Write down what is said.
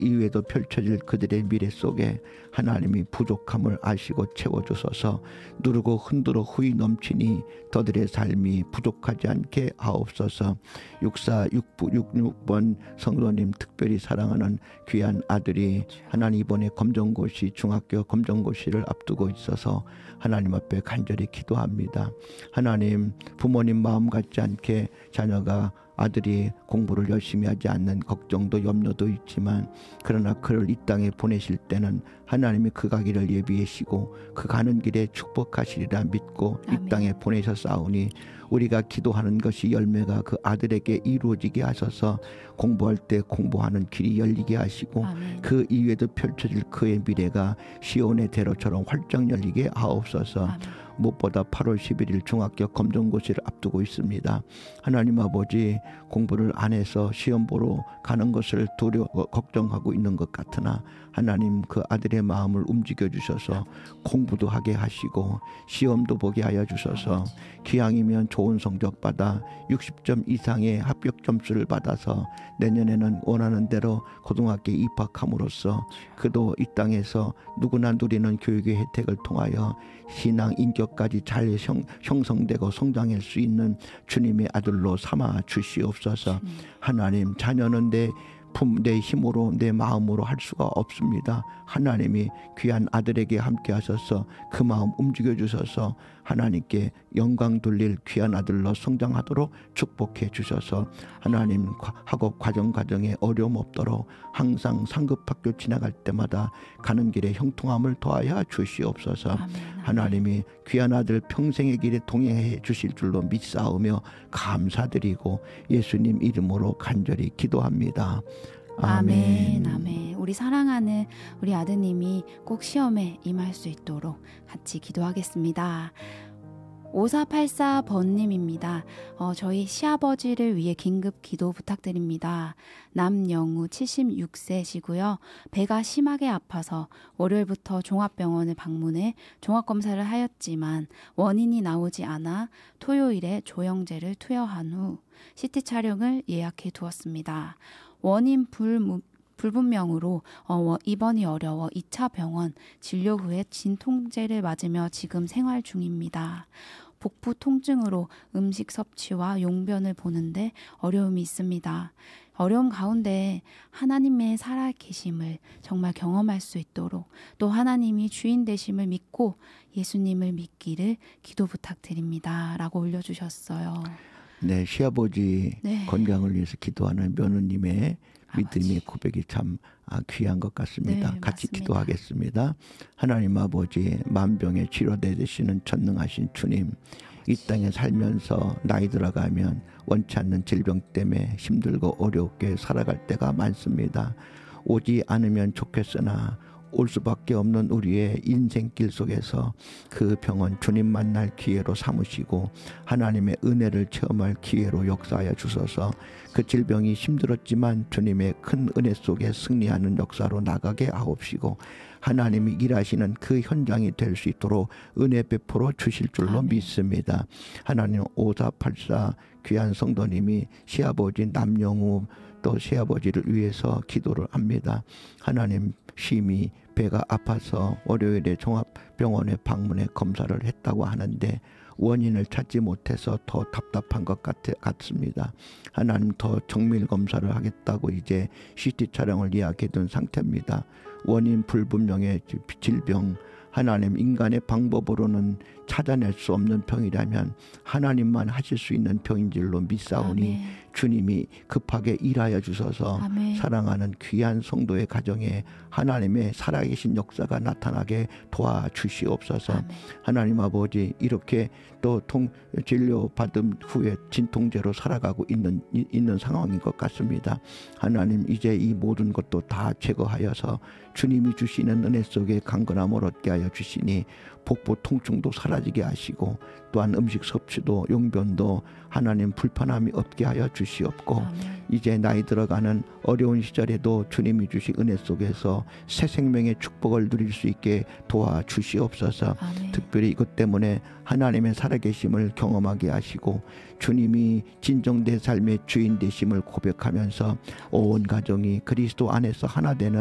이후에도 펼쳐질 그들의 미래 속에 하나님이 부족함을 아시고 채워주소서. 누르고 흔들어 후이 넘치니 저들의 삶이 부족하지 않게 하옵소서. 6466번 성도님 특별히 사랑하는 귀한 아들이 하나님 이번에 검정고시 중학교 검정고시를 앞두고 있어서 하나님 앞에 간절히 기도합니다. 하나님, 부모님 마음 같지 않게 자녀가 아들이 공부를 열심히 하지 않는 걱정도 염려도 있지만, 그러나 그를 이 땅에 보내실 때는 하나님이 그 가기를 예비하시고 그 가는 길에 축복하시리라 믿고 아멘. 이 땅에 보내셨사오니 우리가 기도하는 것이 열매가 그 아들에게 이루어지게 하셔서 공부할 때 공부하는 길이 열리게 하시고 아멘. 그 이후에도 펼쳐질 그의 미래가 시온의 대로처럼 활짝 열리게 하옵소서. 아멘. 무엇보다 8월 11일 중학교 검정고시를 앞두고 있습니다. 하나님 아버지, 공부를 안 해서 시험 보러 가는 것을 두려워 걱정하고 있는 것 같으나 하나님 그 아들의 마음을 움직여 주셔서 공부도 하게 하시고 시험도 보게 하여 주셔서 기왕이면 좋은 성적 받아 60점 이상의 합격 점수를 받아서 내년에는 원하는 대로 고등학교에 입학함으로써 그도 이 땅에서 누구나 누리는 교육의 혜택을 통하여 신앙 인격까지 잘 형성되고 성장할 수 있는 주님의 아들로 삼아 주시옵소서. 하나님, 자녀는 내 힘으로 내 마음으로 할 수가 없습니다. 하나님이 귀한 아들에게 함께 하셔서 그 마음 움직여 주셔서 하나님께 영광 돌릴 귀한 아들로 성장하도록 축복해 주셔서 하나님, 학업 과정에 어려움 없도록 항상 상급학교 지나갈 때마다 가는 길에 형통함을 더하여 주시옵소서. 아멘. 하나님이 귀한 아들 평생의 길에 동행해 주실 줄로 믿사오며 감사드리고 예수님 이름으로 간절히 기도합니다. 아멘. 아멘. 우리 사랑하는 우리 아드님이 꼭 시험에 임할 수 있도록 같이 기도하겠습니다. 5484번님입니다. 저희 시아버지를 위해 긴급 기도 부탁드립니다. 남영우 76세시고요. 배가 심하게 아파서 월요일부터 종합병원을 방문해 종합검사를 하였지만 원인이 나오지 않아 토요일에 조영제를 투여한 후 CT 촬영을 예약해 두었습니다. 원인 불분명으로 입원이 어려워 2차 병원 진료 후에 진통제를 맞으며 지금 생활 중입니다. 복부 통증으로 음식 섭취와 용변을 보는데 어려움이 있습니다. 어려움 가운데 하나님의 살아계심을 정말 경험할 수 있도록 또 하나님이 주인 되심을 믿고 예수님을 믿기를 기도 부탁드립니다. 라고 올려주셨어요. 네, 시아버지 네. 건강을 위해서 기도하는 며느님의 아버지. 믿음의 고백이 참 귀한 것 같습니다. 네, 같이 맞습니다. 기도하겠습니다. 하나님 아버지, 만병의 치료대 되시는 전능하신 주님, 이 땅에 살면서 나이 들어가면 원치 않는 질병 때문에 힘들고 어렵게 살아갈 때가 많습니다. 오지 않으면 좋겠으나 올 수밖에 없는 우리의 인생길 속에서 그 병은 주님 만날 기회로 삼으시고 하나님의 은혜를 체험할 기회로 역사하여 주셔서 그 질병이 힘들었지만 주님의 큰 은혜 속에 승리하는 역사로 나가게 하옵시고 하나님이 일하시는 그 현장이 될 수 있도록 은혜 베풀어 주실 줄로 아멘. 믿습니다. 하나님, 5484 귀한 성도님이 시아버지 남영우 또 시아버지를 위해서 기도를 합니다. 하나님, 심히 배가 아파서 월요일에 종합병원에 방문해 검사를 했다고 하는데 원인을 찾지 못해서 더 답답한 것 같습니다. 하나님, 더 정밀 검사를 하겠다고 이제 CT 촬영을 예약해둔 상태입니다. 원인 불분명의 질병, 하나님, 인간의 방법으로는 찾아낼 수 없는 병이라면 하나님만 하실 수 있는 병인 줄로 믿사오니 아멘. 주님이 급하게 일하여 주셔서 아멘. 사랑하는 귀한 성도의 가정에 하나님의 살아계신 역사가 나타나게 도와주시옵소서. 아멘. 하나님 아버지, 이렇게 또 진료 받은 후에 진통제로 살아가고 있는 상황인 것 같습니다. 하나님, 이제 이 모든 것도 다 제거하여서 주님이 주시는 은혜 속에 강건함을 얻게 하여 주시니 복부 통증도 사라지고 좋아지게 하시고 또한 음식 섭취도 용변도 하나님 불편함이 없게 하여 주시옵고 아멘. 이제 나이 들어가는 어려운 시절에도 주님이 주신 은혜 속에서 새 생명의 축복을 누릴 수 있게 도와주시옵소서. 아멘. 특별히 이것 때문에 하나님의 살아계심을 경험하게 하시고 주님이 진정된 삶의 주인 되심을 고백하면서 온 가정이 그리스도 안에서 하나 되는